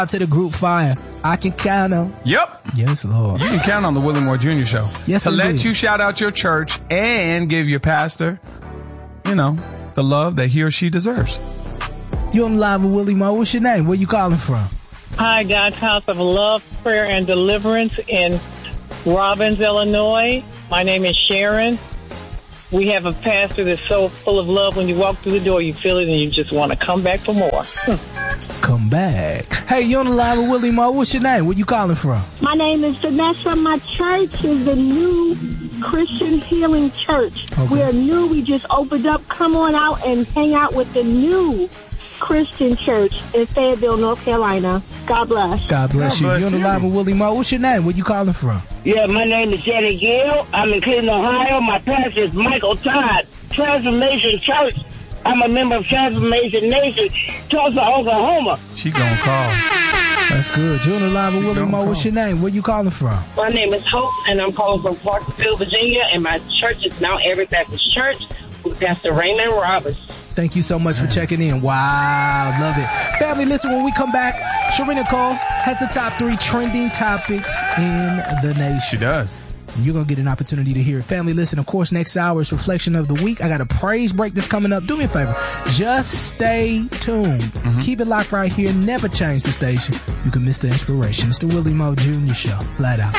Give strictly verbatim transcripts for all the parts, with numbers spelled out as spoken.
Out to the group fire. I can count on. Yep. Yes, Lord. You can count on the Willie Moore Junior Show. Yes, to indeed. let you shout out your church and give your pastor, you know, the love that he or she deserves. You on live with Willie Moore. What's your name? Where you calling from? Hi, God's House of Love, Prayer, and Deliverance in Robbins, Illinois. My name is Sharon. We have a pastor that's so full of love. When you walk through the door, you feel it and you just want to come back for more. Come back. Hey, you on the live with Willie Moore. What's your name? Where you calling from? My name is Vanessa. My church is the New Christian Healing Church. Okay. We're new. We just opened up. Come on out and hang out with the New Christian Church in Fayetteville, North Carolina. God bless. God bless God you. bless You on the you. live with Willie Moore. What's your name? Where you calling from? Yeah, my name is Jenny Gill. I'm in Cleveland, Ohio. My pastor is Michael Todd, Transformation Church. I'm a member of Transformation Nation, Tulsa, Oklahoma. She gonna call. That's good. You on the live with You Willie don't Moore. What's call. your name? Where you calling from? My name is Hope, and I'm calling from Clarksville, Virginia, and my church is Mount Everett Baptist Church with Pastor Raymond Roberts. Thank you so much for checking in. Wow, love it. Family, listen, when we come back, Sharina Cole has the top three trending topics in the nation. She does. You're going to get an opportunity to hear it. Family, listen, of course, next hour is Reflection of the Week. I got a praise break that's coming up. Do me a favor. Just stay tuned. Mm-hmm. Keep it locked right here. Never change the station. You can miss the inspiration. It's the Willie Moore Junior Show. Flat out.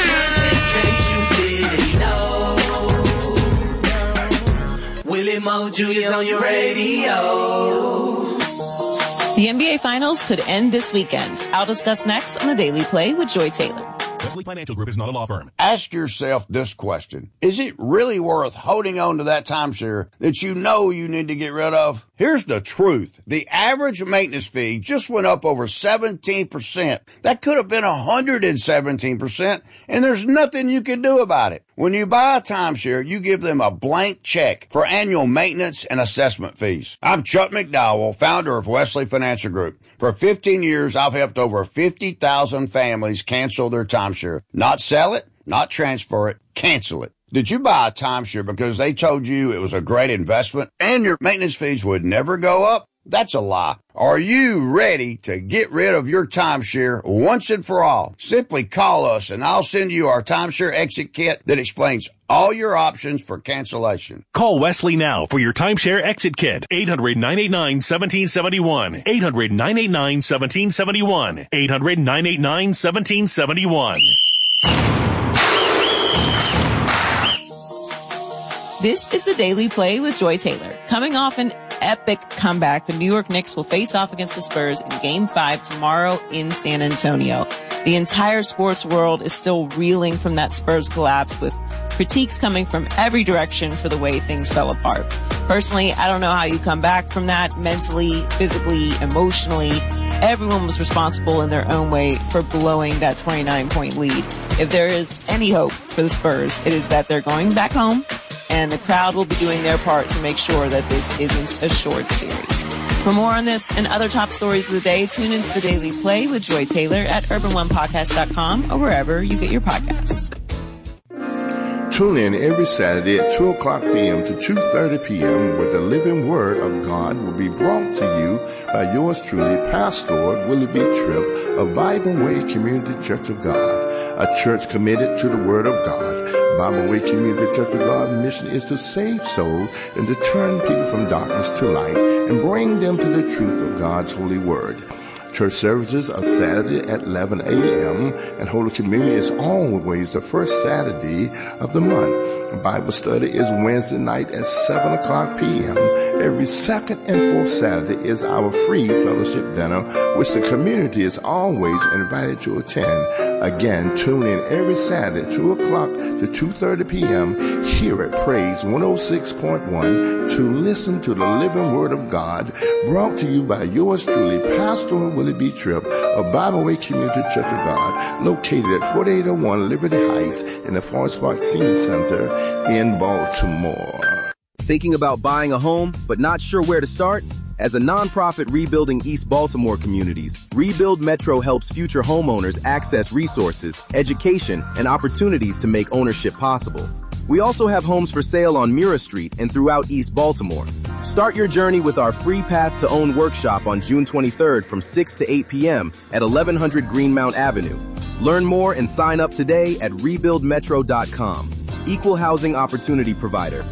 Willie Moore Junior's on your radio. The N B A Finals could end this weekend. I'll discuss next on The Daily Play with Joy Taylor. Wesley Financial Group is not a law firm. Ask yourself this question. Is it really worth holding on to that timeshare that you know you need to get rid of? Here's the truth. The average maintenance fee just went up over seventeen percent. That could have been one hundred seventeen percent, and there's nothing you can do about it. When you buy a timeshare, you give them a blank check for annual maintenance and assessment fees. I'm Chuck McDowell, founder of Wesley Financial Group. For fifteen years, I've helped over fifty thousand families cancel their timeshare. Not sell it, not transfer it, cancel it. Did you buy a timeshare because they told you it was a great investment and your maintenance fees would never go up? That's a lie. Are you ready to get rid of your timeshare once and for all? Simply call us and I'll send you our timeshare exit kit that explains all your options for cancellation. Call Wesley now for your timeshare exit kit. eight hundred, nine eight nine, one seven seven one. eight hundred, nine eight nine, one seven seven one. eight hundred, nine eight nine, one seven seven one. This is The Daily Play with Joy Taylor. Coming off an epic comeback, the New York Knicks will face off against the Spurs in Game five tomorrow in San Antonio. The entire sports world is still reeling from that Spurs collapse, with critiques coming from every direction for the way things fell apart. Personally, I don't know how you come back from that mentally, physically, emotionally. Everyone was responsible in their own way for blowing that twenty-nine point lead. If there is any hope for the Spurs, it is that they're going back home, and the crowd will be doing their part to make sure that this isn't a short series. For more on this and other top stories of the day, tune into The Daily Play with Joy Taylor at urban one podcast dot com or wherever you get your podcasts. Tune in every Saturday at two o'clock p.m. to two thirty p.m. where the living word of God will be brought to you by yours truly, Pastor Willie B. Tripp of Bible Way Community Church of God, a church committed to the Word of God. Bible Way Community Church of God mission is to save souls and to turn people from darkness to light and bring them to the truth of God's holy word. Church services are Saturday at eleven a.m. and Holy Communion is always the first Saturday of the month. Bible study is Wednesday night at seven o'clock p.m. Every second and fourth Saturday is our free fellowship dinner, which the community is always invited to attend. Again, tune in every Saturday, two o'clock to two thirty p.m. here at Praise one oh six point one to listen to the living word of God, brought to you by yours truly, Pastor Willie B. Tripp of Bible Way Community Church of God, located at forty-eight oh one Liberty Heights in the Forest Park Senior Center in Baltimore. Thinking about buying a home, but not sure where to start? As a nonprofit rebuilding East Baltimore communities, Rebuild Metro helps future homeowners access resources, education, and opportunities to make ownership possible. We also have homes for sale on Mira Street and throughout East Baltimore. Start your journey with our free Path to Own workshop on June twenty-third from six to eight p.m. at eleven hundred Greenmount Avenue. Learn more and sign up today at rebuild metro dot com. Equal Housing Opportunity Provider.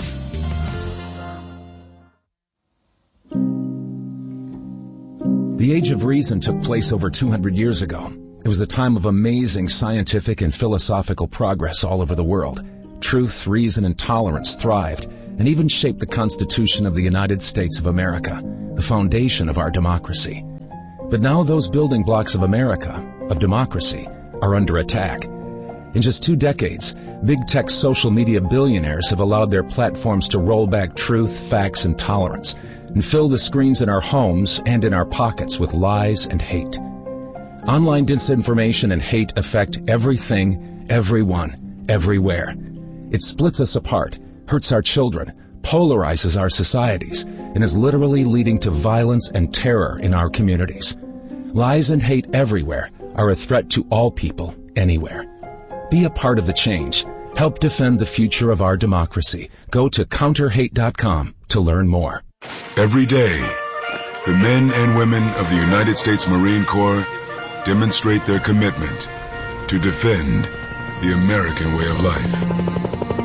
The Age of Reason took place over two hundred years ago. It was a time of amazing scientific and philosophical progress all over the world. Truth, reason, and tolerance thrived and even shaped the Constitution of the United States of America, the foundation of our democracy. But now those building blocks of America, of democracy, are under attack. In just two decades, big tech social media billionaires have allowed their platforms to roll back truth, facts, and tolerance, and fill the screens in our homes and in our pockets with lies and hate. Online disinformation and hate affect everything, everyone, everywhere. It splits us apart, hurts our children, polarizes our societies, and is literally leading to violence and terror in our communities. Lies and hate everywhere are a threat to all people, anywhere. Be a part of the change. Help defend the future of our democracy. Go to counter hate dot com to learn more. Every day, the men and women of the United States Marine Corps demonstrate their commitment to defend the American way of life.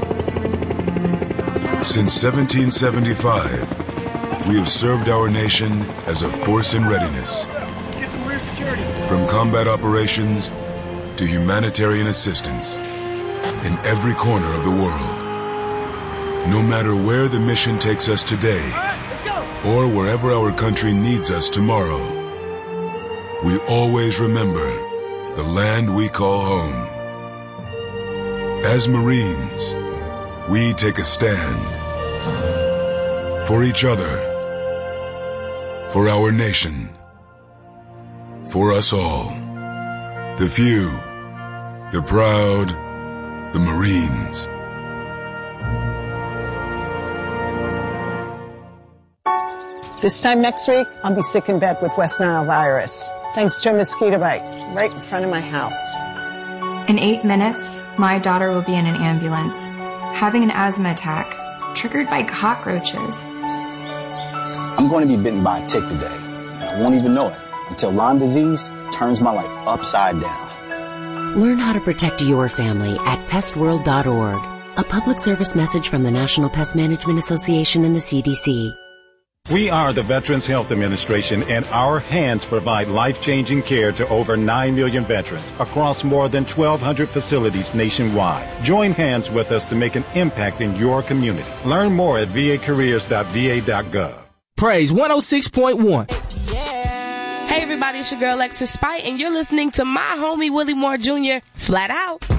Since seventeen seventy-five, we have served our nation as a force in readiness. From combat operations to humanitarian assistance in every corner of the world. No matter where the mission takes us today or wherever our country needs us tomorrow, we always remember the land we call home. As Marines, we take a stand for each other, for our nation, for us all. The few, the proud, the Marines. This time next week, I'll be sick in bed with West Nile virus, thanks to a mosquito bite right in front of my house. In eight minutes, my daughter will be in an ambulance, having an asthma attack, triggered by cockroaches. I'm going to be bitten by a tick today, and I won't even know it until Lyme disease turns my life upside down. Learn how to protect your family at pest world dot org. A public service message from the National Pest Management Association and the C D C. We are the Veterans Health Administration, and our hands provide life-changing care to over nine million veterans across more than twelve hundred facilities nationwide. Join hands with us to make an impact in your community. Learn more at v a careers dot v a dot gov. Praise one oh six point one. Hey everybody, it's your girl Lexus Spite, and you're listening to my homie Willie Moore Junior Flat Out.